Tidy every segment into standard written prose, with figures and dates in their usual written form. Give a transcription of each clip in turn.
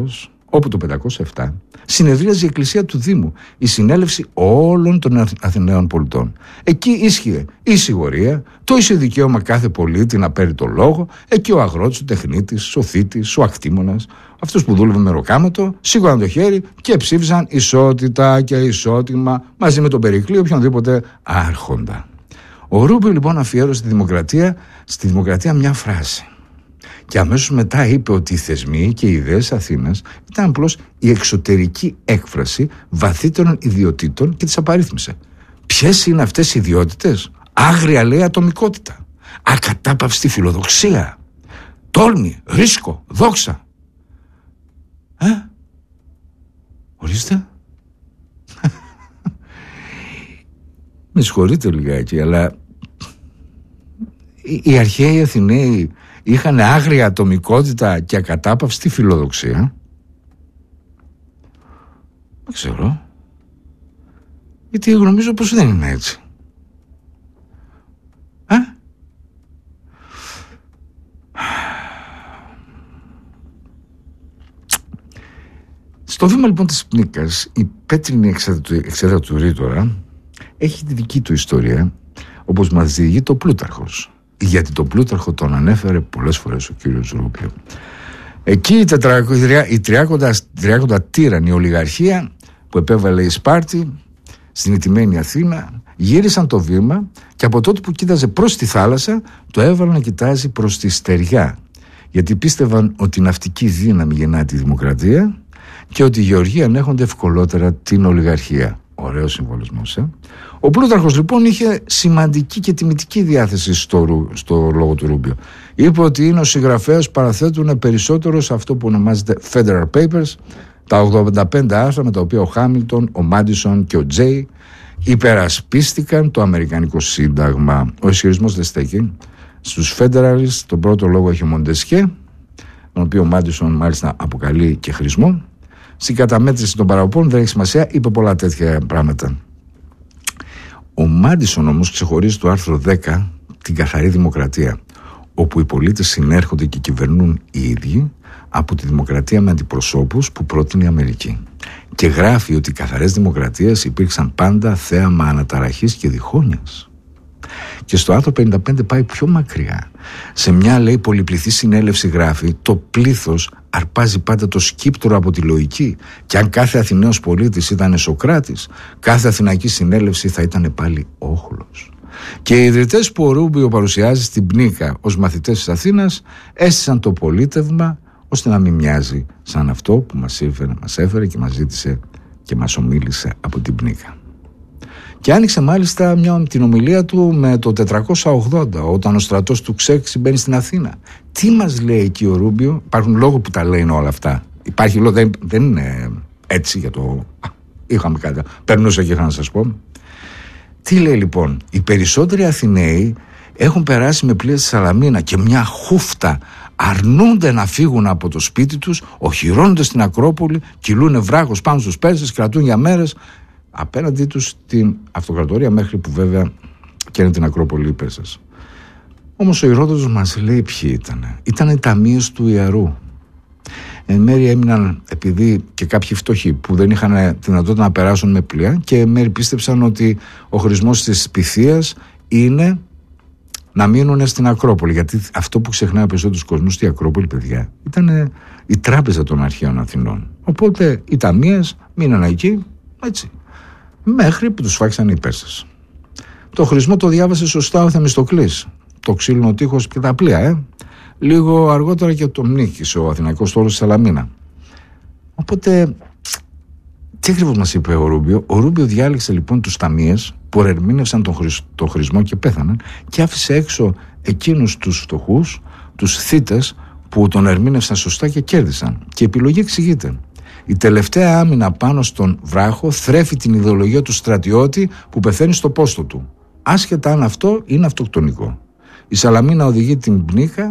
Βάρβαρος, όπου το 507 συνεδρίαζε η εκκλησία του Δήμου, η συνέλευση όλων των Αθηναίων πολιτών. Εκεί ίσχυε η σιγορία, το ίσιο δικαίωμα κάθε πολίτη να παίρνει το λόγο. Εκεί ο αγρότης, ο τεχνίτης, ο θήτης, ο ακτήμονας, αυτός που δούλευε με ροκάματο, σήκωναν το χέρι και ψήφισαν ισότητα και ισότιμα μαζί με τον Περικλή, οποιονδήποτε άρχοντα. Ο Ρούμπιο λοιπόν αφιέρωσε στη δημοκρατία μια φράση. Και αμέσως μετά είπε ότι οι θεσμοί και οι ιδέες Αθήνας ήταν απλώς η εξωτερική έκφραση βαθύτερων ιδιωτήτων και τις απαρίθμησε. Ποιες είναι αυτές οι ιδιότητες? Άγρια, λέει, ατομικότητα, ακατάπαυστη φιλοδοξία, τόλμη, ρίσκο, δόξα. Ορίστε. Με συγχωρείτε λιγάκι, αλλά οι αρχαίοι Αθηναίοι είχαν άγρια ατομικότητα και ακατάπαυστη φιλοδοξία? Δεν ξέρω. Γιατί νομίζω πως δεν είναι έτσι. Στο βήμα λοιπόν της Πνίκας, η πέτρινη εξέδρα του Ρήτορα έχει τη δική του ιστορία, όπως μας διηγεί το Πλούταρχος. Γιατί το Πλούταρχο τον ανέφερε πολλές φορές ο κύριος Ρούμπιο. Εκεί η τριάκοντα τύραννη ολιγαρχία που επέβαλε η Σπάρτη στην ηττημένη Αθήνα γύρισαν το βήμα και από τότε που κοίταζε προς τη θάλασσα το έβαλαν να κοιτάζει προς τη στεριά, γιατί πίστευαν ότι η ναυτική δύναμη γεννά τη δημοκρατία και ότι οι γεωργοί ανέχονται ευκολότερα την ολιγαρχία. Ωραίος συμβολισμός, Ο Πλούταρχος λοιπόν είχε σημαντική και τιμητική διάθεση στο λόγο του Ρούμπιο. Είπε ότι είναι ο συγγραφέας που παραθέτουν περισσότερο σε αυτό που ονομάζεται Federal Papers, τα 85 άρθρα με τα οποία ο Χάμιλτον, ο Μάντισον και ο Τζέι υπερασπίστηκαν το Αμερικανικό Σύνταγμα. Ο ισχυρισμός δεν στέκει. Στους Federalists τον πρώτο λόγο έχει ο Μοντεσκέ, τον οποίο ο Μάντισον μάλιστα αποκαλεί και χρησμό. Στην καταμέτρηση των παραπώνων δεν έχει σημασία, είπε πολλά τέτοια πράγματα. Ο Μάντισον όμως ξεχωρίζει το άρθρο 10 την καθαρή δημοκρατία, όπου οι πολίτες συνέρχονται και κυβερνούν οι ίδιοι, από τη δημοκρατία με αντιπροσώπους που πρότεινε η Αμερική. Και γράφει ότι οι καθαρές δημοκρατίες υπήρξαν πάντα θέαμα αναταραχής και διχόνοιας. Και στο άρθρο 55 πάει πιο μακριά. Σε μια, λέει, πολυπληθή συνέλευση γράφει, το πλήθος αρπάζει πάντα το σκύπτρο από τη λογική, και αν κάθε Αθηναίος πολίτης ήταν Σωκράτης, κάθε αθηναϊκή συνέλευση θα ήταν πάλι όχλος. Και οι ιδρυτές που ο Ρούμπιο παρουσιάζει στην Πνίκα ως μαθητές της Αθήνας έστησαν το πολίτευμα ώστε να μην μοιάζει σαν αυτό που μας έφερε και μας ζήτησε και μας ομίλησε από την Πνίκα. Και άνοιξε μάλιστα την ομιλία του με το 480, όταν ο στρατός του Ξέρξη μπαίνει στην Αθήνα. Τι μας λέει εκεί ο Ρούμπιο? Υπάρχουν λόγοι που τα λένε όλα αυτά. Υπάρχει λόγο, δεν είναι έτσι για το... Είχαμε κάτι, περνούσα και είχα να σας πω. Τι λέει λοιπόν? Οι περισσότεροι Αθηναίοι έχουν περάσει με πλοία στη Σαλαμίνα και μια χούφτα αρνούνται να φύγουν από το σπίτι τους, οχυρώνονται στην Ακρόπολη, κυλούνε βράχος πάνω στους Πέρσες, κρατούν για μέρες απέναντί τους την αυτοκρατορία, μέχρι που βέβαια καίνε την Ακρόπολη οι Πέρσες. Όμως ο Ηρόδοτος μας λέει ποιοι ήτανε. Ήτανε οι ταμείες του ιερού. Εν μέρει έμειναν επειδή και κάποιοι φτωχοί που δεν είχαν τη δυνατότητα να περάσουν με πλοία, και εν μέρει πίστεψαν ότι ο χρησμός της πυθίας είναι να μείνουν στην Ακρόπολη, γιατί αυτό που ξεχνάει ο περισσότερος κόσμος στη Ακρόπολη, παιδιά, ήταν η τράπεζα των αρχαίων Αθηνών. Οπότε οι ταμείες μείναν εκεί, έτσι, μέχρι που τους φάξαν οι Πέρσες. Το χρησμό το διάβασε σωστά ο Θεμιστοκλής, το ξύλινο τείχος και τα πλοία, Λίγο αργότερα και τον νίκησε ο Αθηναϊκός στόλος στη Σαλαμίνα. Οπότε, τι ακριβώς μας είπε ο Ρούμπιο? Ο Ρούμπιο διάλεξε λοιπόν τους ταμείες που ερμήνευσαν τον χρησμό και πέθαναν, και άφησε έξω εκείνους τους φτωχούς, τους θύτες που τον ερμήνευσαν σωστά και κέρδισαν. Και η επιλογή εξηγείται. Η τελευταία άμυνα πάνω στον βράχο θρέφει την ιδεολογία του στρατιώτη που πεθαίνει στο πόστο του, άσχετα αν αυτό είναι αυτοκτονικό. Η Σαλαμίνα οδηγεί στην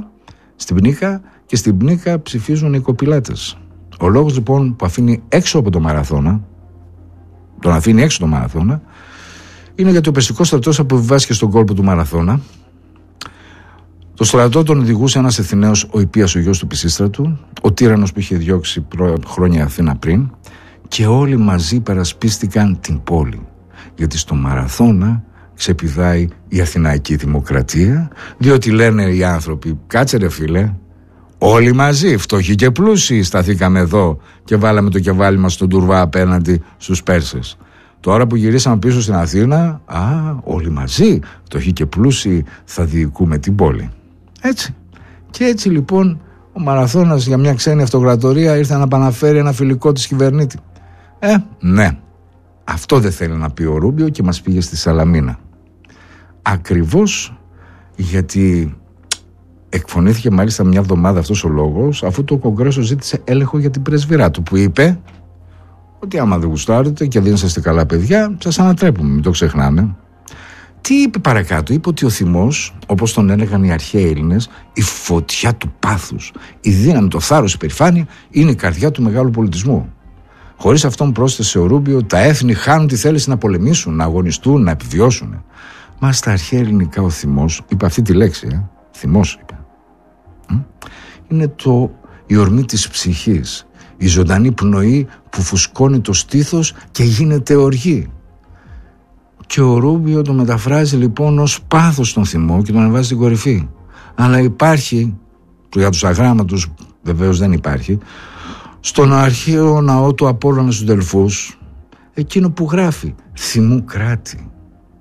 Πνίκα και στην Πνίκα ψηφίζουν οι κοπηλάτες. Ο λόγος λοιπόν που αφήνει έξω από το Μαραθώνα, τον αφήνει έξω το Μαραθώνα, είναι γιατί ο περσικός στρατός αποβιβάστηκε στον κόλπο του Μαραθώνα. Το στρατό τον οδηγούσε ένας Αθηναίος, ο Ιππίας, ο γιος του Πισίστρατου, ο τύραννος που είχε διώξει χρόνια Αθήνα πριν, και όλοι μαζί περασπίστηκαν την πόλη. Γιατί στο Μαραθώνα ξεπηδάει η Αθηναϊκή Δημοκρατία, διότι λένε οι άνθρωποι, κάτσε ρε φίλε, όλοι μαζί, φτωχοί και πλούσιοι, σταθήκαμε εδώ και βάλαμε το κεφάλι μας στον τουρβά απέναντι στους Πέρσες. Τώρα που γυρίσαμε πίσω στην Αθήνα, όλοι μαζί, φτωχοί και πλούσιοι, θα διοικούμε την πόλη. Έτσι. Και έτσι λοιπόν ο Μαραθώνας για μια ξένη αυτοκρατορία ήρθε να επαναφέρει ένα φιλικό της κυβερνήτη. Ναι. Αυτό δεν θέλει να πει ο Ρούμπιο και μας πήγε στη Σαλαμίνα. Ακριβώς γιατί εκφωνήθηκε μάλιστα μια εβδομάδα αυτός ο λόγος, αφού το Κογκρέσο ζήτησε έλεγχο για την πρεσβυρά του, που είπε ότι άμα δεν γουστάρετε και δεν είσαστε καλά παιδιά, σας ανατρέπουμε, μην το ξεχνάμε. Τι είπε παρακάτω? Είπε ότι ο θυμός, όπως τον έλεγαν οι αρχαίοι Έλληνες, η φωτιά του πάθους, η δύναμη, το θάρρος, η περηφάνεια είναι η καρδιά του μεγάλου πολιτισμού. Χωρίς αυτόν, πρόσθεσε ο Ρούμπιο, τα έθνη χάνουν τη θέληση να πολεμήσουν, να αγωνιστούν, να επιβιώσουν. Μα στα αρχαία ελληνικά ο θυμός, είπε αυτή τη λέξη, θυμός είπε, είναι η ορμή της ψυχής, η ζωντανή πνοή που φουσκώνει το στήθος και γίνεται οργή. Και ο Ρούμπιο το μεταφράζει λοιπόν ως πάθος τον θυμό και τον ανεβάζει στην κορυφή. Αλλά υπάρχει, για τους αγράμματους βεβαίως δεν υπάρχει, στον αρχαίο ναό του Απόλλωνα στους Δελφούς, εκείνο που γράφει θυμού κράτη.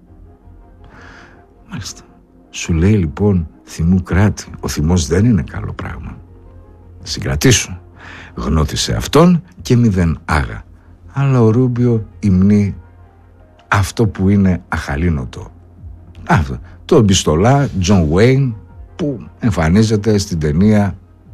Μάλιστα. Σου λέει λοιπόν θυμού κράτη. Ο θυμός δεν είναι καλό πράγμα. Συγκρατήσου. Γνώθησε αυτόν και μηδέν άγα. Αλλά ο Ρούμπιο υμνεί αυτό που είναι αχαλήνοτο. Αυτό. Το μπιστολά Τζον Βέιν που εμφανίζεται στην ταινία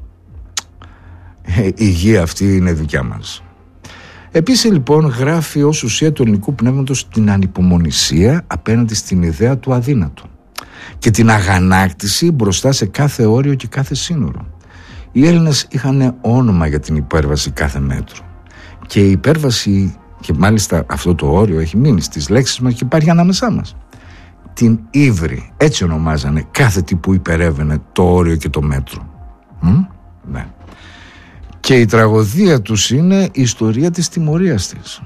«Η γη αυτή είναι δικιά μας». Επίσης λοιπόν γράφει ως ουσία του ελληνικού πνεύματος την ανυπομονησία απέναντι στην ιδέα του αδύνατου και την αγανάκτηση μπροστά σε κάθε όριο και κάθε σύνορο. Οι Έλληνες είχαν όνομα για την υπέρβαση κάθε μέτρου και η υπέρβαση, και μάλιστα αυτό το όριο έχει μείνει στις λέξεις μας και υπάρχει ανάμεσά μας, την ύβρη, έτσι ονομάζανε κάθε τι που υπερεύαινε το όριο και το μέτρο. Ναι. Και η τραγωδία τους είναι η ιστορία της τιμωρίας της.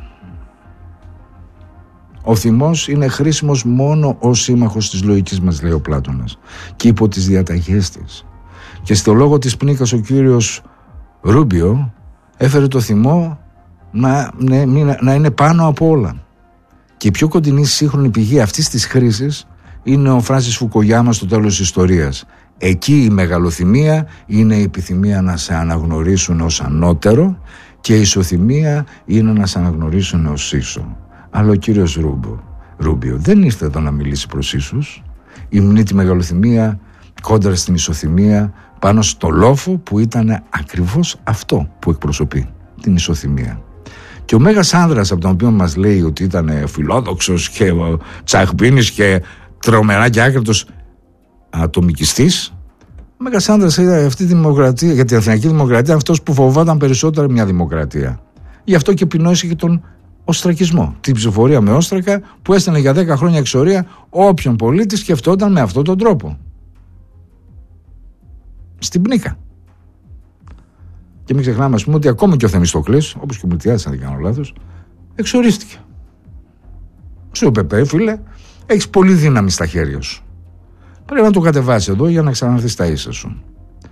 Ο θυμός είναι χρήσιμος μόνο ως σύμμαχος της λογικής μας, λέει ο Πλάτωνας, και υπό τις διαταγές της. Και στο λόγο της Πνίκας ο κύριος Ρούμπιο έφερε το θυμό να είναι πάνω από όλα. Και η πιο κοντινή σύγχρονη πηγή αυτής της χρήσης είναι ο Φράνσις Φουκογιάμα στο τέλος της ιστορίας. Εκεί η μεγαλοθυμία είναι η επιθυμία να σε αναγνωρίσουν ως ανώτερο και η ισοθυμία είναι να σε αναγνωρίσουν ως ίσο. Αλλά ο κύριος Ρούμπιο δεν ήρθε εδώ να μιλήσει προς ίσους. Υμνεί τη μεγαλοθυμία κόντρα στην ισοθυμία πάνω στο λόφο που ήταν ακριβώς αυτό που εκπροσωπεί, την ισοθυμία. Και ο μέγας άνδρας από τον οποίο μας λέει ότι ήταν φιλόδοξος και τσαχπίνης και τρομερά και άκριτος ατομικιστής, ο μέγας άνδρας ήταν αυτή τη δημοκρατία, για την Αθηναϊκή Δημοκρατία, αυτός που φοβόταν περισσότερο μια δημοκρατία. Γι' αυτό και επινόησε και τον οστρακισμό, την ψηφοφορία με όστρακα που έστελνε για 10 χρόνια εξορία όποιον πολίτη σκεφτόταν με αυτόν τον τρόπο. Στην Πνίκα. Και μην ξεχνάμε, ας πούμε, ότι ακόμα και ο Θεμιστοκλής, όπως και ο Μιλτιάδης, αν δεν κάνω λάθος, εξορίστηκε. Σου είπε, φίλε, έχεις πολύ δύναμη στα χέρια σου. Πρέπει να το κατεβάσεις εδώ για να ξαναρθείς στα ίσα σου.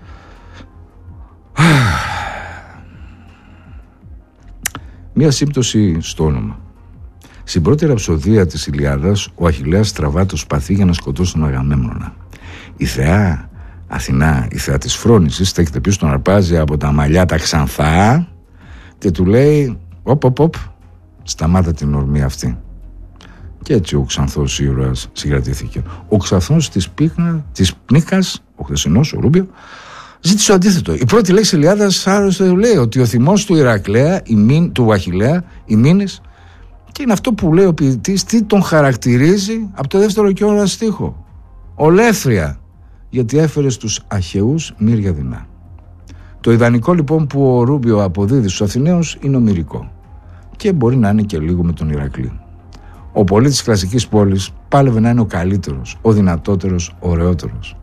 Μία σύμπτωση στο όνομα. Στην πρώτη ραψοδία της Ηλιάδας, ο Αχιλλέας τραβά το σπαθί για να σκοτώσει τον Αγαμέμνονα. Η θεά Αθηνά, η θεά της φρόνησης, στέκεται πίσω στον αρπάζει από τα μαλλιά τα ξανθά και του λέει «Οπ, σταμάτα την ορμή αυτή». Και έτσι ο ξανθός ήρωας συγκρατήθηκε. Ο ξανθός της Πνίκας, ο χθεσινός, ο Ρούμπιο, ζήτησε το αντίθετο. Η πρώτη λέξη Ηλιάδας άρρωστα λέει ότι ο θυμός του Ηρακλέα, του Αχιλλέα, η μήνης, και είναι αυτό που λέει ο ποιητής, τι τον χαρακτηρίζει από το δεύτερο και ώρα στίχο. Ολέφρια, γιατί έφερε στους Αχαιούς μύρια δεινά. Το ιδανικό λοιπόν που ο Ρούμπιο αποδίδει στους Αθηναίους είναι ομηρικό και μπορεί να είναι και λίγο με τον Ηρακλή. Ο πολίτης της κλασικής πόλης πάλευε να είναι ο καλύτερος, ο δυνατότερος, ο ωραιότερος.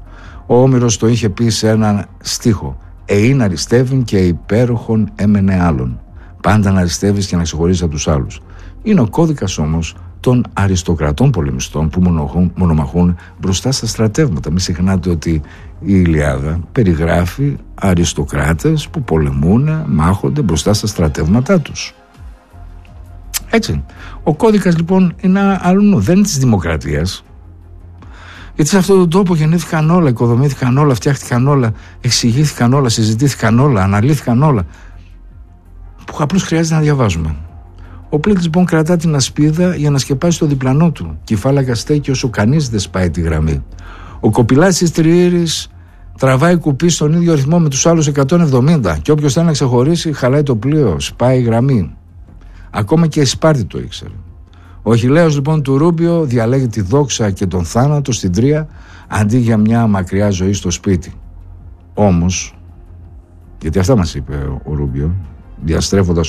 Ο Όμηρος το είχε πει σε έναν στίχο: «Εήν αριστεύειν και υπέροχον έμενε άλλον». Πάντα να αριστεύεις και να ξεχωρίζεις από τους άλλους. Είναι ο κώδικας όμως των αριστοκρατών πολεμιστών που μονομαχούν μπροστά στα στρατεύματα. Μην ξεχνάτε ότι η Ιλιάδα περιγράφει αριστοκράτες που πολεμούν, μάχονται μπροστά στα στρατεύματά τους. Έτσι. Ο κώδικας λοιπόν είναι αλλού, δεν είναι της δημοκρατίας. Γιατί σε αυτόν τον τόπο γεννήθηκαν όλα, οικοδομήθηκαν όλα, φτιάχτηκαν όλα, εξηγήθηκαν όλα, συζητήθηκαν όλα, αναλύθηκαν όλα, που απλώς χρειάζεται να διαβάζουμε. Ο πλήκτης λοιπόν κρατά την ασπίδα για να σκεπάσει το διπλανό του. Και η φάλαγγα στέκει όσο κανείς δεν σπάει τη γραμμή. Ο κοπηλάτης της τριήρης τραβάει κουπί στον ίδιο ρυθμό με τους άλλους 170. Και όποιος θέλει να ξεχωρίσει, χαλάει το πλοίο, σπάει η γραμμή. Ακόμα και η Σπάρτη το ήξερε. Ο Αχιλλέος λοιπόν του Ρούμπιο διαλέγει τη δόξα και τον θάνατο στην Τρία αντί για μια μακριά ζωή στο σπίτι. Όμως, γιατί αυτά μας είπε ο Ρούμπιο, διαστρέφοντας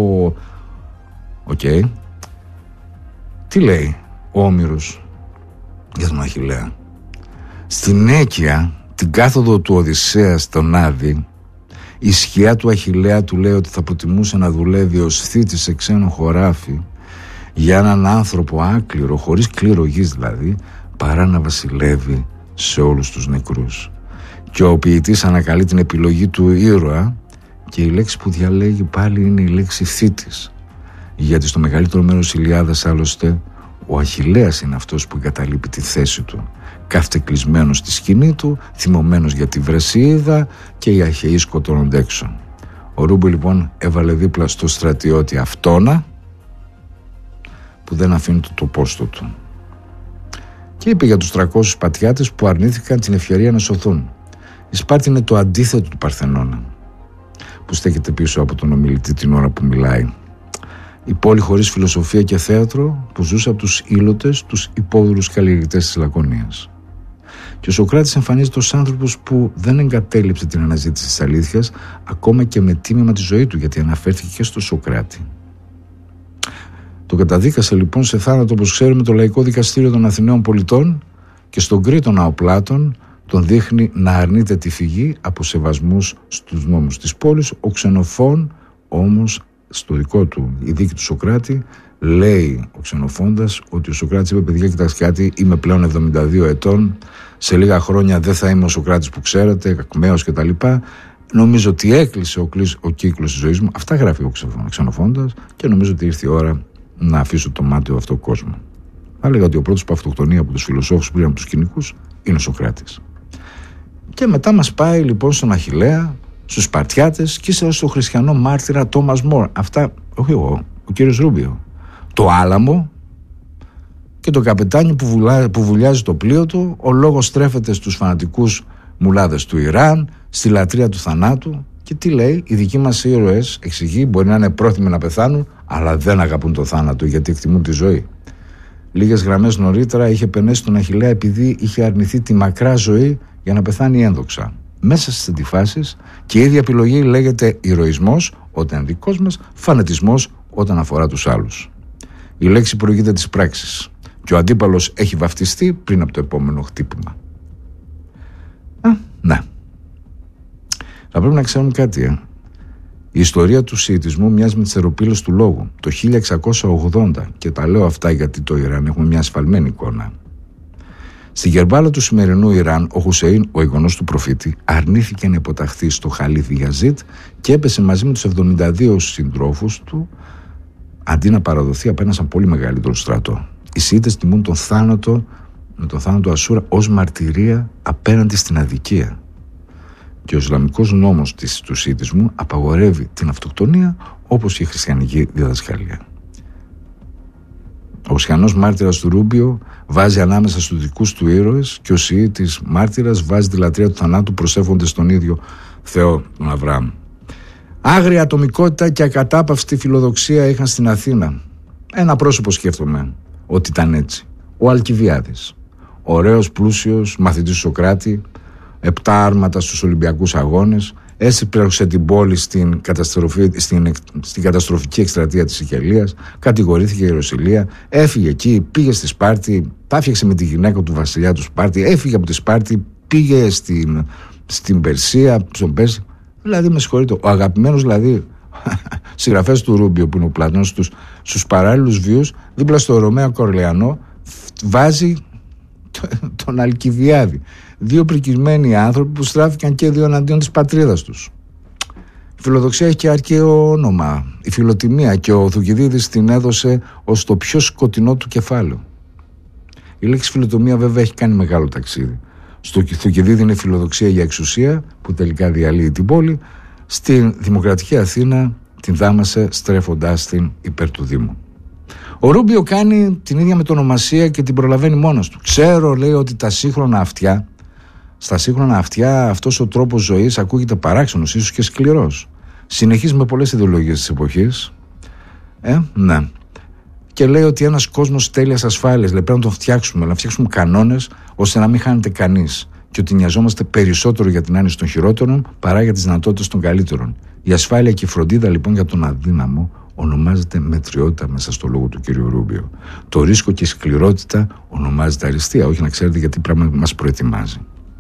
τι λέει ο Όμηρος για τον Αχιλλέα? Στην Αίκια, την κάθοδο του Οδυσσέα στον Άδη, η σκιά του Αχιλλέα του λέει ότι θα προτιμούσε να δουλεύει ως θήτης σε ξένο χωράφι για έναν άνθρωπο άκληρο, χωρίς κλήρο γης δηλαδή, παρά να βασιλεύει σε όλους τους νεκρούς. Και ο ποιητής ανακαλεί την επιλογή του ήρωα και η λέξη που διαλέγει πάλι είναι η λέξη θήτης. Γιατί στο μεγαλύτερο μέρος της Ιλιάδας άλλωστε ο Αχιλλέας είναι αυτός που εγκαταλείπει τη θέση του. Κάθεται κλεισμένος στη σκηνή του, θυμωμένος για τη Βρεσιίδα και οι Αχαιοί σκοτώνονται έξω. Ο Ρούμπιο λοιπόν έβαλε δίπλα στο στρατιώτη Αυτόνα που δεν αφήνει το πόστο του. Και είπε για τους 300 πατιάτες που αρνήθηκαν την ευκαιρία να σωθούν. Η Σπάρτη είναι το αντίθετο του Παρθενώνα, που στέκεται πίσω από τον ομιλητή την ώρα που μιλάει. Η πόλη χωρίς φιλοσοφία και θέατρο που ζούσε από τους ήλωτες, τους υπόδουλους καλλιεργητές της Λακωνίας. Και ο Σωκράτης εμφανίζεται ως άνθρωπος που δεν εγκατέλειψε την αναζήτηση της αλήθειας, ακόμα και με τίμημα τη ζωή του, γιατί αναφέρθηκε και στο Σωκράτη. Το καταδίκασε λοιπόν σε θάνατο, όπως ξέρουμε, το Λαϊκό Δικαστήριο των Αθηναίων Πολιτών, και στον Κρήτονα ο Πλάτων τον δείχνει να αρνείται τη φυγή από σεβασμούς στους νόμους της πόλης. Ο Ξενοφών όμως, στο δικό του η δίκη του Σωκράτη, λέει ο Ξενοφώντας ότι ο Σωκράτης είπε: παιδιά, κοιτάξτε κάτι, είμαι πλέον 72 ετών, σε λίγα χρόνια δεν θα είμαι ο Σωκράτης που ξέρετε, ακμαίος κτλ. Νομίζω ότι έκλεισε ο κύκλος της ζωής μου. Αυτά γράφει ο Ξενοφώντας και νομίζω ότι ήρθε η ώρα να αφήσω το μάταιο αυτό κόσμο. Θα έλεγα ότι ο πρώτος που αυτοκτονεί από τους φιλοσόφους πριν από τους κοινικούς είναι ο Σωκράτης. Και μετά μας πάει λοιπόν στον Αχιλλέα, στους Σπαρτιάτες και στο χριστιανό μάρτυρα Τόμας Μόρ. Αυτά, όχι εγώ, ο κύριος Ρούμπιο. Το Άλαμο και το καπετάνι που βουλιάζει το πλοίο του. Ο λόγος στρέφεται στους φανατικούς μουλάδες του Ιράν, στη λατρεία του θανάτου. Και τι λέει? Οι δικοί μας ήρωες, εξηγεί, μπορεί να είναι πρόθυμοι να πεθάνουν, αλλά δεν αγαπούν το θάνατο γιατί εκτιμούν τη ζωή. Λίγες γραμμές νωρίτερα είχε πενέσει τον Αχιλλέα επειδή είχε αρνηθεί τη μακρά ζωή για να πεθάνει ένδοξα. Μέσα στις αντιφάσεις, και η ίδια επιλογή λέγεται ηρωισμός όταν είναι δικός μας, φανατισμός όταν αφορά τους άλλους. Η λέξη προηγείται της πράξης και ο αντίπαλος έχει βαφτιστεί πριν από το επόμενο χτύπημα. Ναι. Θα πρέπει να ξέρουμε κάτι. Η ιστορία του σιητισμού μοιάζει με τις θεροπύλες του λόγου. Το 1680, και τα λέω αυτά γιατί το Ιράν έχουμε μια ασφαλμένη εικόνα. Στην Κερμπάλα του σημερινού Ιράν, ο Χουσέιν, ο εγγονός του προφήτη, αρνήθηκε να υποταχθεί στο Χαλίφι Γιαζίτ και έπεσε μαζί με τους 72 συντρόφους του, αντί να παραδοθεί απέναντι σε ένα πολύ μεγαλύτερο στρατό. Οι Σιήτες τιμούν τον θάνατο με τον θάνατο Ασούρα ως μαρτυρία απέναντι στην αδικία. Και ο Ισλαμικός νόμος του Σιητισμού απαγορεύει την αυτοκτονία, όπως και η χριστιανική διδασκαλία. Ο χριστιανός μάρτυρας του Ρούμπιο βάζει ανάμεσα στους δικούς του ήρωες και ο Σιήτης μάρτυρας βάζει τη λατρεία του θανάτου προσεύχοντας τον ίδιο Θεό, τον Αβραάμ. Άγρια ατομικότητα και ακατάπαυστη φιλοδοξία είχαν στην Αθήνα. Ένα πρόσωπο σκέφτομαι ότι ήταν έτσι. Ο Αλκιβιάδης. Ωραίος, πλούσιος, μαθητής του Σωκράτη, 7 άρματα στους Ολυμπιακούς Αγώνες, έσπρωξε την πόλη στην καταστροφική εκστρατεία της Σικελίας, κατηγορήθηκε η Ιεροσυλία, έφυγε εκεί, πήγε στη Σπάρτη, τα έφτιαξε με τη γυναίκα του βασιλιά του Σπάρτη, έφυγε από τη Σπάρτη, πήγε στην Περσία, στον Πέρσι. Δηλαδή, με συγχωρείτε, ο αγαπημένος δηλαδή συγγραφέας του Ρούμπιο, που είναι ο Πλατώνας, στους παράλληλους βίους, δίπλα στο Ρωμαίο Κορλεανό, βάζει τον Αλκιβιάδη. Δύο πρικισμένοι άνθρωποι που στράφηκαν και δύο εναντίον της πατρίδας τους. Η φιλοδοξία έχει και αρχαίο όνομα, η φιλοτιμία, και ο Θουκυδίδης την έδωσε ως το πιο σκοτεινό του κεφάλαιο. Η λέξη φιλοτιμία βέβαια έχει κάνει μεγάλο ταξίδι. Στο Θουκυδίδη είναι φιλοδοξία για εξουσία που τελικά διαλύει την πόλη. Στην δημοκρατική Αθήνα την δάμασε στρέφοντάς την υπέρ του Δήμου. Ο Ρούμπιο κάνει την ίδια μετονομασία και την προλαβαίνει μόνος του. Ξέρω, λέει, ότι στα σύγχρονα αυτιά αυτός ο τρόπος ζωής ακούγεται παράξενος, ίσως και σκληρός. Συνεχίζει με πολλές ιδεολογίες της εποχής. Ναι. Και λέει ότι ένας κόσμος τέλειας ασφάλειας, λέει, πρέπει να τον φτιάξουμε, να φτιάξουμε κανόνες ώστε να μην χάνεται κανείς. Και ότι νοιαζόμαστε περισσότερο για την άνεση των χειρότερων παρά για τις δυνατότητες των καλύτερων. Η ασφάλεια και η φροντίδα λοιπόν για τον αδύναμο ονομάζεται μετριότητα μέσα στο λόγο του κ. Ρούμπιο. Το ρίσκο και η σκληρότητα ονομάζεται αριστεία, όχι να ξέρετε γιατί πράγμα μας προετοιμάζει.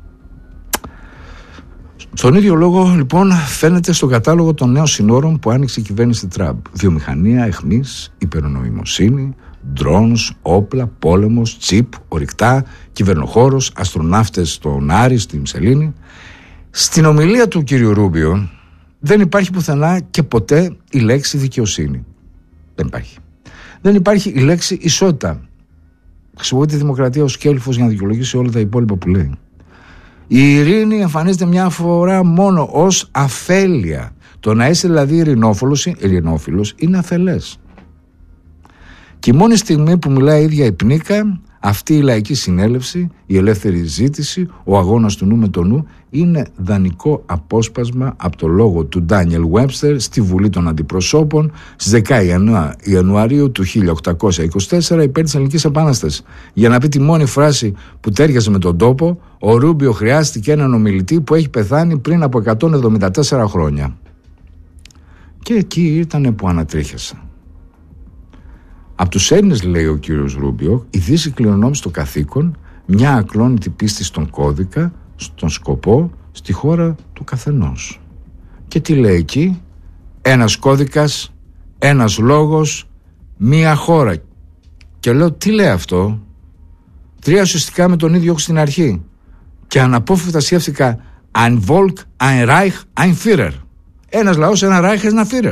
Στον ίδιο λόγο, λοιπόν, φαίνεται στον κατάλογο των νέων συνόρων που άνοιξε η κυβέρνηση Τραμπ. Βιομηχανία εχμής, υπερνοημοσύνη, drones, όπλα, πόλεμος, τσιπ, ορυκτά, κυβερνοχώρος, αστροναύτες στον Άρη, στην Σελήνη. Στην ομιλία του κ. Ρούμπιο δεν υπάρχει πουθενά και ποτέ η λέξη δικαιοσύνη. Δεν υπάρχει. Δεν υπάρχει η λέξη ισότητα. Χρησιμοποιεί τη δημοκρατία ως κέλυφος για να δικαιολογήσει όλα τα υπόλοιπα που λέει. Η ειρήνη εμφανίζεται μια φορά μόνο ως αφέλεια. Το να είσαι δηλαδή ειρηνόφιλος είναι αφελές. Και η μόνη στιγμή που μιλάει η ίδια η πνίκα, αυτή η λαϊκή συνέλευση, η ελεύθερη ζήτηση, ο αγώνας του νου με το νου, είναι δανεικό απόσπασμα από το λόγο του Ντάνιελ Βέμπστερ στη Βουλή των Αντιπροσώπων στις 10 Ιανουαρίου του 1824 υπέρ της Ελληνικής Επανάστασης. Για να πει τη μόνη φράση που τέριαζε με τον τόπο, ο Ρούμπιο χρειάστηκε έναν ομιλητή που έχει πεθάνει πριν από 174 χρόνια. Και εκεί ήταν που ανατρίχιασα. Από τους Έλληνες, λέει ο κύριος Ρούμπιο, η Δύση κληρονόμησε το καθήκον, μια ακλόνητη πίστη στον κώδικα, στον σκοπό, στη χώρα του καθενός. Και τι λέει εκεί? Ένας κώδικας, ένας λόγος, μια χώρα. Και λέω, τι λέει αυτό? Τρία ουσιαστικά με τον ίδιο έχω στην αρχή. Και αναπόφευκτα σκέφτηκα ein Volk, ein Reich, ein Führer. Ένας λαός, ένα Reich, ένα Führer.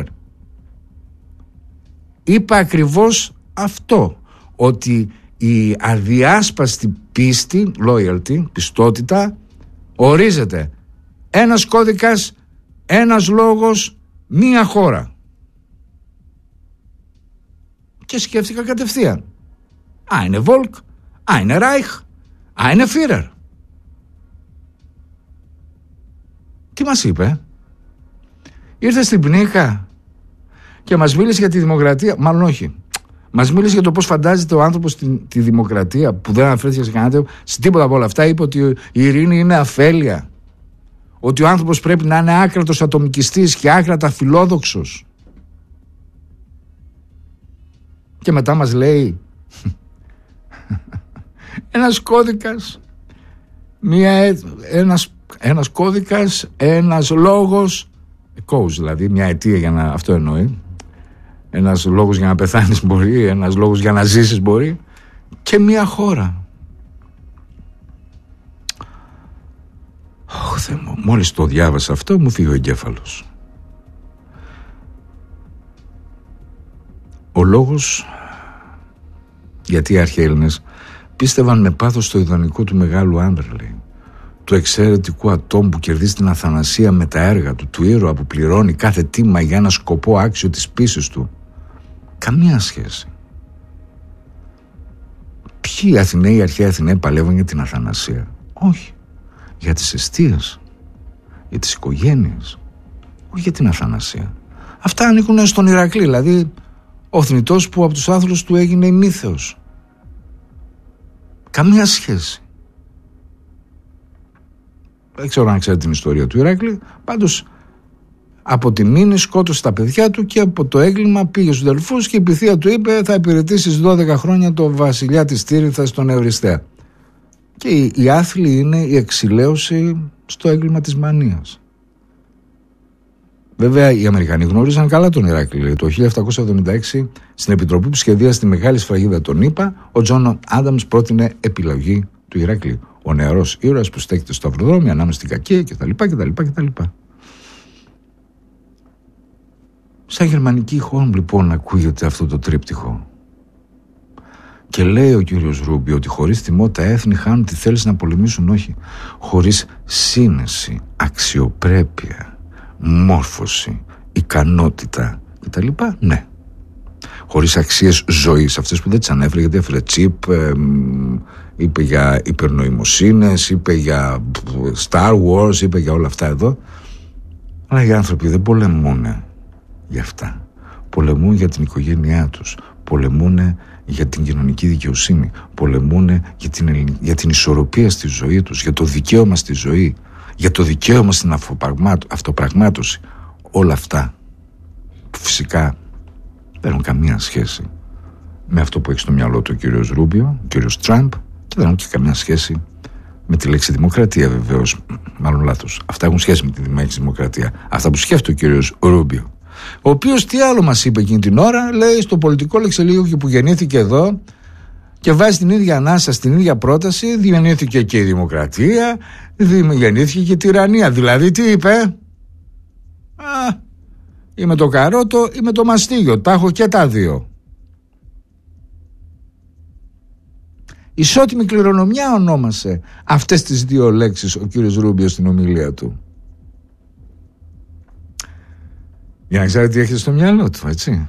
Είπα ακριβώς αυτό, ότι η αδιάσπαστη πίστη, loyalty, πιστότητα, ορίζεται ένας κώδικας, ένας λόγος, μία χώρα. Και σκέφτηκα κατευθείαν. Eine Volk, eine Reich, eine Führer. Τι μας είπε? Ήρθε στην πνίκα και μας μίλησε για τη δημοκρατία. Μάλλον όχι. Μας μίλησε για το πώς φαντάζεται ο άνθρωπος τη δημοκρατία, που δεν αναφέρθηκε σε τίποτα από όλα αυτά. Είπε ότι η ειρήνη είναι αφέλεια. Ότι ο άνθρωπος πρέπει να είναι άκρατος ατομικιστής και άκρατα φιλόδοξος. Και μετά μας λέει ένας κώδικας, ένας κώδικας, ένας λόγος, δηλαδή μια αιτία για να, αυτό εννοεί, ένας λόγος για να πεθάνεις μπορεί, ένας λόγος για να ζήσεις μπορεί, και μια χώρα. Θεέ μου, μόλις το διάβασα αυτό μου φύγει ο εγκέφαλος. Ο λόγος γιατί οι αρχαίοι Έλληνες πίστευαν με πάθος στο ιδανικό του μεγάλου άντρα, λέει, του εξαιρετικού ατόμου που κερδίζει την αθανασία με τα έργα του, του ήρωα που πληρώνει κάθε τίμα για ένα σκοπό άξιο της πίσης του. Καμία σχέση. Ποιοι Αθηναίοι, αρχαίοι Αθηναίοι παλεύαν για την αθανασία? Όχι. Για τις εστίες, για τις οικογένειες, όχι για την αθανασία. Αυτά ανήκουν στον Ηρακλή, δηλαδή ο θνητός που από τους άθλους του έγινε ημίθεος. Καμία σχέση. Δεν ξέρω αν ξέρετε την ιστορία του Ηράκλη. Πάντως από τη μήνυ σκότωσε τα παιδιά του και από το έγκλημα πήγε στους Δελφούς και η Πυθία του είπε θα υπηρετήσεις 12 χρόνια το βασιλιά της Τύριθας, τον Ευριστέα. Και η άθλη είναι η εξηλαίωση στο έγκλημα της μανίας. Βέβαια, οι Αμερικανοί γνώριζαν καλά τον Ηράκλειο. Το 1776, στην επιτροπή που σχεδίασε τη μεγάλη σφραγίδα των ΗΠΑ, ο Τζον Άνταμς πρότεινε επιλογή του Ηράκλειου. Ο νεαρός ήρωας που στέκεται στο σταυροδρόμι ανάμεσα στην κακία κτλ. Σαν γερμανική χώρα, λοιπόν, ακούγεται αυτό το τρίπτυχο. Και λέει ο κύριος Ρούμπιο ότι χωρίς τιμό τα έθνη χάνουν τη θέληση να πολεμήσουν, όχι. Χωρίς σύνεση, αξιοπρέπεια, μόρφωση, ικανότητα κτλ. Ναι. Χωρίς αξίες ζωής, αυτές που δεν τις ανέφερε, γιατί έφερε τσίπ, είπε για υπερνοημοσύνες, είπε για Star Wars, είπε για όλα αυτά εδώ. Αλλά οι άνθρωποι δεν πολεμούν για αυτά. Πολεμούν για την οικογένειά τους. Πολεμούν για την κοινωνική δικαιοσύνη. Πολεμούν για την ισορροπία στη ζωή τους, για το δικαίωμα στη ζωή, για το δικαίωμα στην αυτοπραγμάτωση. Όλα αυτά που φυσικά δεν έχουν καμία σχέση με αυτό που έχει στο μυαλό του ο κύριος Ρούμπιο, ο κύριος Τραμπ, και δεν έχουν και καμία σχέση με τη λέξη δημοκρατία, βεβαίως. Μάλλον λάθος. Αυτά έχουν σχέση με τη λέξη δημοκρατία. Αυτά που σκέφτεται ο κύριος Ρούμπιο. Ο οποίος τι άλλο μας είπε εκείνη την ώρα, λέει στο πολιτικό λεξιλόγιο και που γεννήθηκε εδώ και βάζει την ίδια ανάσα στην ίδια πρόταση, γεννήθηκε και η δημοκρατία, γεννήθηκε και η τυραννία. Δηλαδή τι είπε? Ή με το καρότο ή με το μαστίγιο. Τα έχω και τα δύο. Ισότιμη κληρονομιά ονόμασε αυτές τις δύο λέξεις ο κύριος Ρούμπιο στην ομιλία του. Για να ξέρετε τι έχετε στο μυαλό του, έτσι.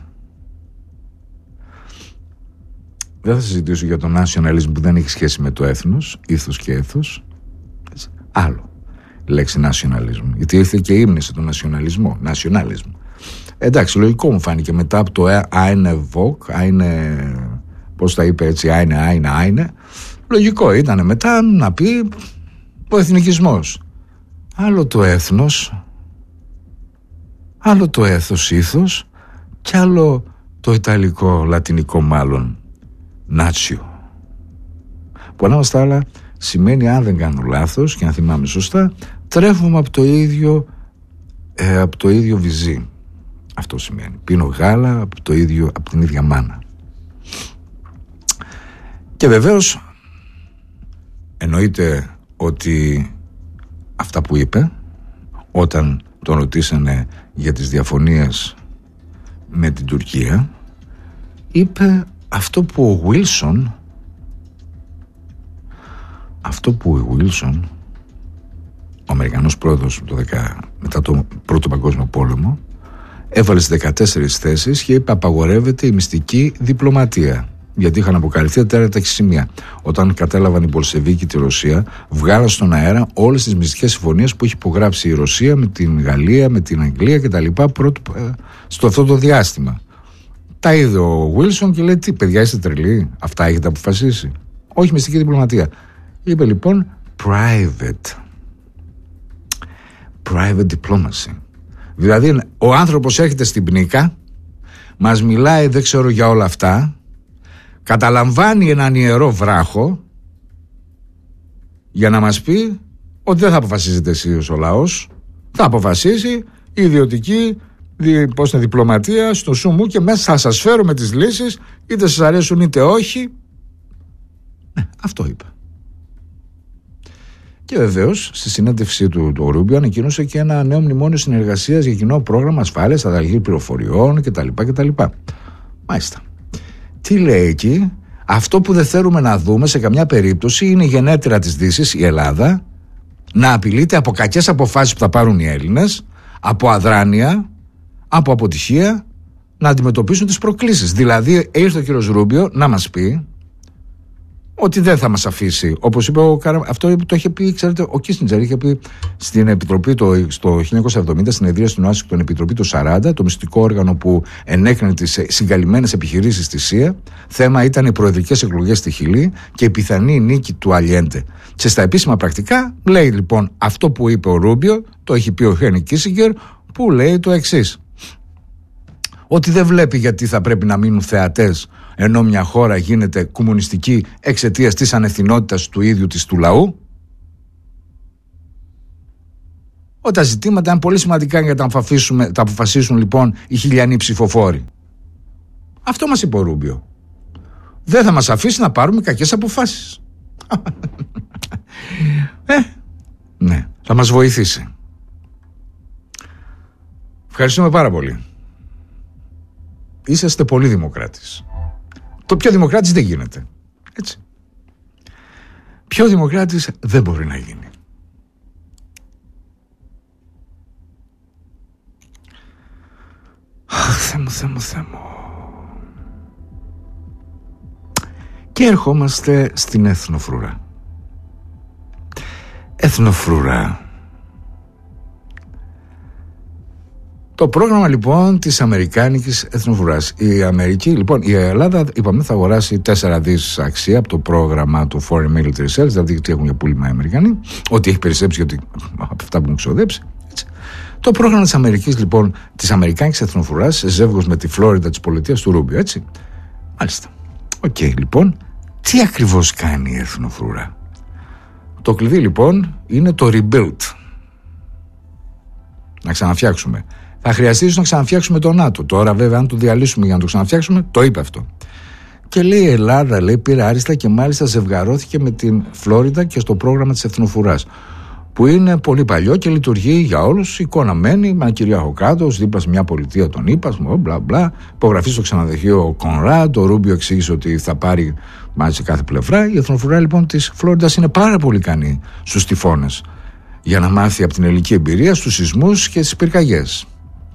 Δεν θα συζητήσω για τον nationalism που δεν έχει σχέση με το έθνος, ήθος και έθος. Έτσι. Άλλο η λέξη nationalism, γιατί ήρθε και ύμνησε τον nationalism. Εντάξει, λογικό μου φάνηκε μετά από το eine Vogue, πώς τα είπε έτσι, eine. Λογικό ήταν μετά να πει ο εθνικισμός. Άλλο το έθνος, άλλο το έθος ήθος και άλλο το ιταλικό, λατινικό μάλλον, νάτσιο. Που ανάμεσα στα άλλα σημαίνει, αν δεν κάνω λάθος και αν θυμάμαι σωστά, τρέφουμε από το ίδιο βυζί. Αυτό σημαίνει. Πίνω γάλα από την ίδια μάνα. Και βεβαίως εννοείται ότι αυτά που είπε όταν τον ρωτήσανε για τις διαφωνίες με την Τουρκία, είπε αυτό που ο Wilson, ο Αμερικανός πρόεδρος μετά το Πρώτο Παγκόσμιο Πόλεμο, έβαλε στις 14 θέσεις και είπε απαγορεύεται η μυστική διπλωματία, γιατί είχαν αποκαλυφθεί τέρατα σημεία. Όταν κατέλαβαν οι Μπολσεβίκοι τη Ρωσία, βγάλαν στον αέρα όλες τις μυστικές συμφωνίες που έχει υπογράψει η Ρωσία με την Γαλλία, με την Αγγλία κτλ. Στο αυτό το διάστημα. Τα είδε ο Wilson και λέει: τι παιδιά, είστε τρελοί, αυτά έχετε αποφασίσει? Όχι μυστική διπλωματία. Είπε λοιπόν private diplomacy. Δηλαδή ο άνθρωπος έρχεται στην πνίκα, μας μιλάει δεν ξέρω για όλα αυτά, καταλαμβάνει έναν ιερό βράχο για να μας πει ότι δεν θα αποφασίζετε εσείς ο λαός, θα αποφασίσει η ιδιωτική διπλωματία στο σούμου και μέσα θα σας φέρουμε τις λύσεις, είτε σας αρέσουν είτε όχι. Ναι, αυτό είπε. Και βεβαίως στη συνέντευξή του το Ρούμπιο ανακοίνωσε και ένα νέο μνημόνιο συνεργασίας για κοινό πρόγραμμα ασφάλειας, ανταλλαγή πληροφοριών κτλ. Μάλιστα. Τι λέει εκεί? Αυτό που δεν θέλουμε να δούμε σε καμιά περίπτωση είναι η γενέτειρα της Δύσης, η Ελλάδα, να απειλείται από κακές αποφάσεις που θα πάρουν οι Έλληνες, από αδράνεια, από αποτυχία, να αντιμετωπίσουν τις προκλήσεις. Δηλαδή ήρθε ο κύριος Ρούμπιο να μας πει ότι δεν θα μας αφήσει, όπως είπε αυτό το είχε πει, ξέρετε, ο Κίσινγκερ είχε πει στην Επιτροπή στο 1970, στην εδρία του Ουάσιγκτον, Επιτροπή το 40, το μυστικό όργανο που ενέκρινε τις συγκαλυμμένες επιχειρήσεις στη ΣΥΑ. Θέμα ήταν οι προεδρικές εκλογές στη Χιλή και η πιθανή νίκη του Αλιέντε. Και στα επίσημα πρακτικά λέει λοιπόν αυτό που είπε ο Ρούμπιο, το έχει πει ο Χένι Κίσινγκερ, που λέει το εξής: ότι δεν βλέπει γιατί θα πρέπει να μείνουν θεατές ενώ μια χώρα γίνεται κομμουνιστική εξαιτίας της ανευθυνότητας του ίδιου της του λαού. Όταν ζητήματα είναι πολύ σημαντικά για να τα αποφασίσουν λοιπόν οι χιλιανοί ψηφοφόροι. Αυτό μας είπε ο Ρούμπιο. Δεν θα μας αφήσει να πάρουμε κακές αποφάσεις. Ναι, θα μας βοηθήσει. Ευχαριστούμε πάρα πολύ. Είσαστε πολύ δημοκράτης. Το πιο δημοκράτης δεν γίνεται. Έτσι. Πιο δημοκράτης δεν μπορεί να γίνει. Αχ, Θεέ μου. Και ερχόμαστε στην εθνοφρουρά. Εθνοφρουρά. Το πρόγραμμα λοιπόν της αμερικάνικης εθνοφρουράς. Η Αμερική, λοιπόν, η Ελλάδα, είπαμε, θα αγοράσει 4 δις αξία από το πρόγραμμα του Foreign Military Sales, δηλαδή τι έχουν για πούλημα οι Αμερικανοί, ό,τι έχει περισσέψει γιατί από αυτά που έχουν ξοδέψει. Έτσι. Το πρόγραμμα της Αμερικής, λοιπόν, της αμερικάνικης εθνοφρουράς, σε ζεύγος με τη Φλόριντα της πολιτείας του Ρούμπιο, έτσι. Μάλιστα. Οκ, λοιπόν, τι ακριβώς κάνει η εθνοφρουρά? Το κλειδί, λοιπόν, είναι το rebuild. Να ξαναφτιάξουμε. Θα χρειαστεί να ξαναφτιάξουμε το ΝΑΤΟ. Τώρα, βέβαια, αν το διαλύσουμε για να το ξαναφτιάξουμε, το είπε αυτό. Και λέει η Ελλάδα, λέει, πήρε άριστα και μάλιστα ζευγαρώθηκε με την Φλόριντα και στο πρόγραμμα της εθνοφρουράς. Που είναι πολύ παλιό και λειτουργεί για όλους. Εικόνα μένει, με ένα κυρίαρχο κράτος, δίπλα σε μια πολιτεία των ΗΠΑ, μπλα μπλα. Υπογραφή στο ξενοδοχείο ο Κονράντ. Ο Ρούμπιο εξήγησε ότι θα πάρει μαζί σε κάθε πλευρά. Η εθνοφρουρά λοιπόν της Φλόριντας είναι πάρα πολύ ικανή στους τυφώνες. Για να μάθει από την ελληνική εμπειρία στους σεισμούς και στις πυρκαγιές.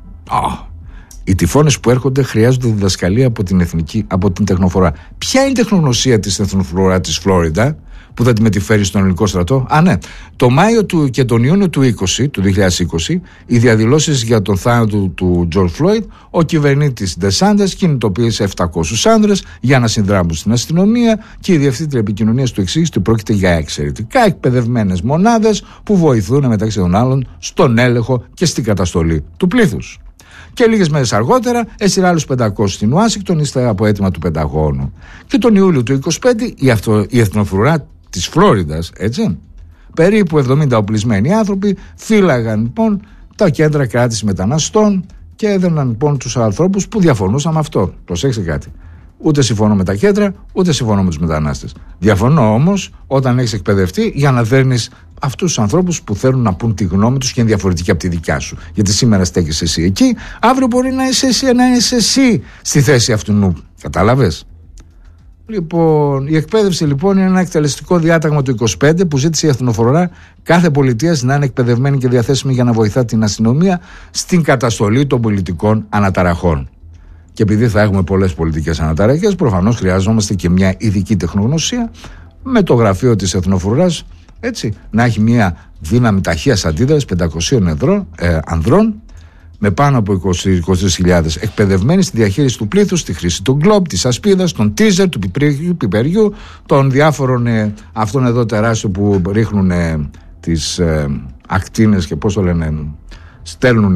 Οι τυφώνες που έρχονται χρειάζονται διδασκαλία από την τεχνοφρουρά. Ποια είναι η τεχνογνωσία της εθνοφρουρά της Φλόριντα που θα τη μεταφέρει στον ελληνικό στρατό? Ναι. Το Μάιο και τον Ιούνιο του 2020, οι διαδηλώσεις για τον θάνατο του Τζορτζ Φλόιντ, ο κυβερνήτης Ντεσάντες κινητοποίησε 700 άνδρες για να συνδράμουν στην αστυνομία και η διευθύντρια επικοινωνίας του εξήγησε ότι πρόκειται για εξαιρετικά εκπαιδευμένες μονάδες που βοηθούν μεταξύ των άλλων στον έλεγχο και στην καταστολή του πλήθους. Και λίγες μέρες αργότερα έστειλε άλλους 500 στην Ουάσιγκτον ύστερα από αίτημα του Πενταγώνου. Και τον Ιούλιο του 2025 η εθνοφρουρά της Φλόριντας, έτσι, περίπου 70 οπλισμένοι άνθρωποι φύλαγαν λοιπόν τα κέντρα κράτησης μεταναστών και έδαιναν λοιπόν τους ανθρώπους που διαφωνούσαν με αυτό. Προσέξτε κάτι. Ούτε συμφωνώ με τα κέντρα, ούτε συμφωνώ με τους μετανάστες. Διαφωνώ όμως όταν έχεις εκπαιδευτεί για να δέρνεις αυτούς τους ανθρώπους που θέλουν να πούν τη γνώμη τους και είναι διαφορετική από τη δικιά σου. Γιατί σήμερα στέκεσαι εσύ εκεί, αύριο μπορεί να είσαι εσύ στη θέση αυτού νου. Κατάλαβες? Λοιπόν, η εκπαίδευση λοιπόν είναι ένα εκτελεστικό διάταγμα του 25 που ζήτησε η εθνοφρουρά κάθε πολιτείας να είναι εκπαιδευμένη και διαθέσιμη για να βοηθά την αστυνομία στην καταστολή των πολιτικών αναταραχών. Και επειδή θα έχουμε πολλές πολιτικές αναταραχές, προφανώς χρειάζομαστε και μια ειδική τεχνογνωσία με το γραφείο της εθνοφρουράς, έτσι, να έχει μια δύναμη ταχείας αντίδρασης 500 ανδρών με πάνω από 23.000 εκπαιδευμένοι στη διαχείριση του πλήθους, στη χρήση του γκλόμπ, της ασπίδας, των τίζερ, του πιπεριού, των διάφορων αυτών εδώ τεράστιων που ρίχνουν τις ακτίνες και πώς το λένε, στέλνουν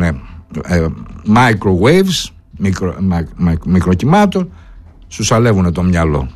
microwaves, μικροκυμάτων, σου σαλεύουν το μυαλό.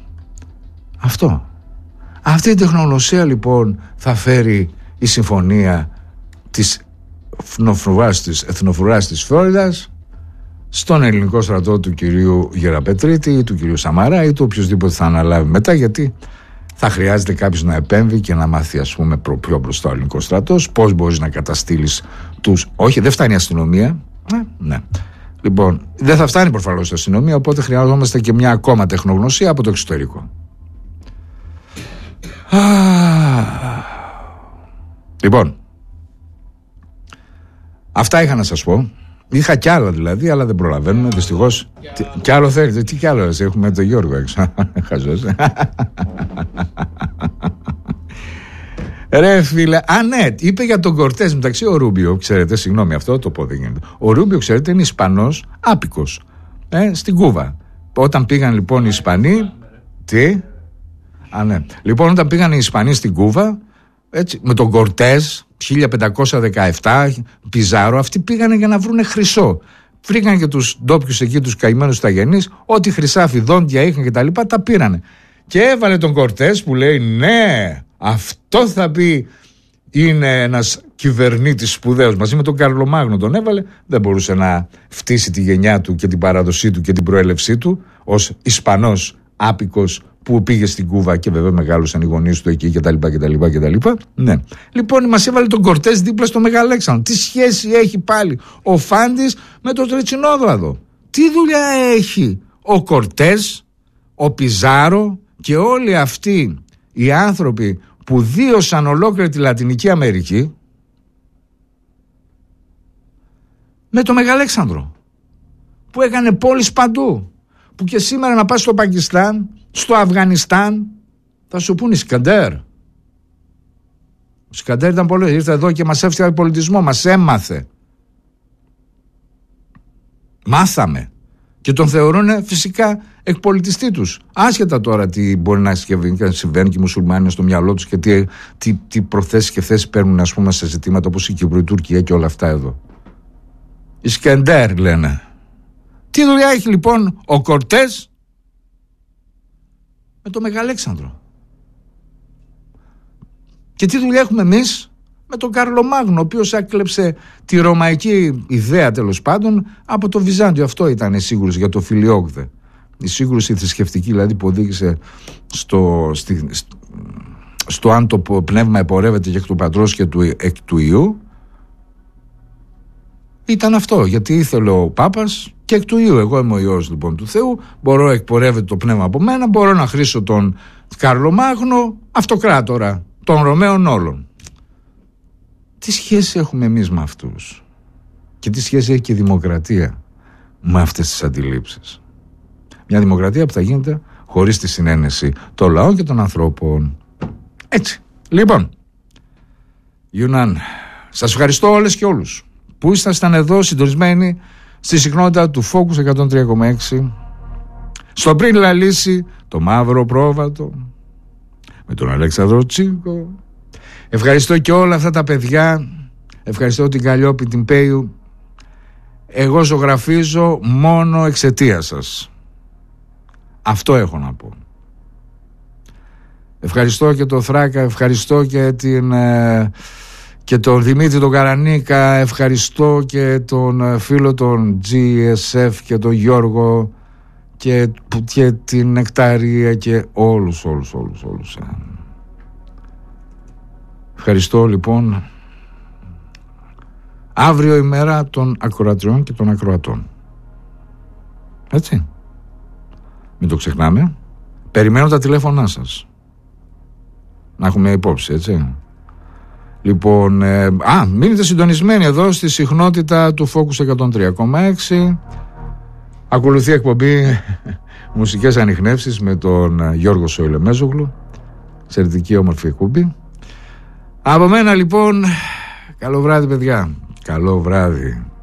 Αυτή η τεχνογνωσία λοιπόν θα φέρει η συμφωνία της εθνοφρουράς της Φλόριδας στον ελληνικό στρατό του κυρίου Γεραπετρίτη, του κυρίου Σαμαρά ή του οποιοδήποτε θα αναλάβει μετά, γιατί θα χρειάζεται κάποιος να επέμβει και να μάθει, ας πούμε, πιο μπροστά ο ελληνικός στρατός, πώς μπορείς να καταστήλεις τους. Όχι, δεν φτάνει η αστυνομία. Ναι. Λοιπόν, δεν θα φτάνει προφανώς η αστυνομία, οπότε χρειαζόμαστε και μια ακόμα τεχνογνωσία από το εξωτερικό. Λοιπόν, αυτά είχα να σας πω. Είχα κι άλλα δηλαδή, αλλά δεν προλαβαίνουμε δυστυχώς. Κι άλλο θέλετε? Τι κι άλλο έχουμε τον Γιώργο έξω. Χαζός. Ρε φίλε, ναι, είπε για τον Κορτές μεταξύ ο Ρούμπιο, ξέρετε, συγγνώμη, αυτό το πω δεν γίνεται. Ο Ρούμπιο, ξέρετε, είναι Ισπανός άπικος, στην Κούβα. Όταν πήγαν λοιπόν οι Ισπανοί, ναι. Λοιπόν, όταν πήγαν οι Ισπανοί στην Κούβα, έτσι, με τον Κορτές 1517, Πιζάρο, αυτοί πήγανε για να βρούνε χρυσό. βρήκαν και τους ντόπιους εκεί, τους καημένους ταγενείς, ό,τι χρυσάφι, δόντια είχαν και τα λοιπά, τα πήρανε. Και έβαλε τον Κορτές που λέει ναι, αυτό θα πει είναι ένας κυβερνήτης σπουδαίος. Μαζί με τον Καρλομάγνο τον έβαλε, δεν μπορούσε να φτύσει τη γενιά του και την παράδοσή του και την προέλευσή του ως Ισπανός άπικος που πήγε στην Κούβα και βέβαια μεγάλωσαν οι γονείς του εκεί κτλ. Ναι. Λοιπόν, μας έβαλε τον Κορτές δίπλα στο Μεγαλέξανδρο. Τι σχέση έχει πάλι ο Φάντης με τον Τρετσινόδραδο? Τι δουλειά έχει ο Κορτές, ο Πιζάρο και όλοι αυτοί οι άνθρωποι που δίωσαν ολόκληρη τη Λατινική Αμερική με το Μεγαλέξανδρο, που έκανε πόλεις παντού, που και σήμερα να πας στο Πακιστάν, στο Αφγανιστάν, θα σου πούνε Ισκαντέρ. Ο Ισκαντέρ ήταν πολύ, ήρθε εδώ και μας έφτιαξε πολιτισμό, μας έμαθε. Μάθαμε. Και τον θεωρούν φυσικά εκπολιτιστή τους. Άσχετα τώρα τι μπορεί να συμβαίνει και οι μουσουλμάνοι στο μυαλό τους και τι προθέσεις και θέσεις παίρνουν, ας πούμε, σε ζητήματα όπως η Κύπρο, η Τουρκία και όλα αυτά εδώ. Ισκαντέρ λένε. Τι δουλειά έχει λοιπόν ο Κορτές με το Μεγαλέξανδρο? Και τι δουλειά έχουμε εμείς με τον Καρλομάγνο, ο οποίος έκλεψε τη ρωμαϊκή ιδέα τέλος πάντων από το Βυζάντιο. Αυτό ήταν η σύγκρουση για το Φιλιόγδε. Η σύγκρουση θρησκευτική δηλαδή που οδήγησε στο αν το πνεύμα επορεύεται και εκ του Πατρός και εκ του Υιού. Ήταν αυτό, γιατί ήθελε ο Πάπας και εκ του Υιού. Εγώ είμαι ο Υιός λοιπόν του Θεού, μπορώ εκπορεύεται το πνεύμα από μένα, μπορώ να χρήσω τον Καρλομάγνο αυτοκράτορα των Ρωμαίων όλων. Τι σχέση έχουμε εμείς με αυτούς και τι σχέση έχει και η δημοκρατία με αυτές τις αντιλήψεις? Μια δημοκρατία που θα γίνεται χωρίς τη συνένεση των λαών και των ανθρώπων. Έτσι. Λοιπόν, Ιουνάν, σας ευχαριστώ όλες και όλους που ήσασταν εδώ συντονισμένοι στη συχνότητα του Focus 103,6 στο πριν λαλήσει το μαύρο πρόβατο με τον Αλέξανδρο Τσίγκο. Ευχαριστώ και όλα αυτά τα παιδιά. Ευχαριστώ την Καλλιόπη, την Πέιου. Εγώ ζωγραφίζω μόνο εξαιτίας σας. Αυτό έχω να πω. Ευχαριστώ και τον Θράκα, ευχαριστώ και τον Δημήτρη τον Καρανίκα, ευχαριστώ και τον φίλο τον GSF και τον Γιώργο και την Νεκταρία και όλους. Ευχαριστώ λοιπόν. Αύριο η μέρα των ακροατριών και των ακροατών. Έτσι. Μην το ξεχνάμε. Περιμένω τα τηλέφωνά σας. Να έχουμε υπόψη, έτσι. Λοιπόν, μείνετε συντονισμένοι εδώ στη συχνότητα του Focus 103,6. Ακολουθεί εκπομπή μουσικές ανιχνεύσεις με τον Γιώργο Σοηλεμέζογλου. Εξαιρετική όμορφη εκπομπή. Από μένα λοιπόν, καλό βράδυ παιδιά. Καλό βράδυ.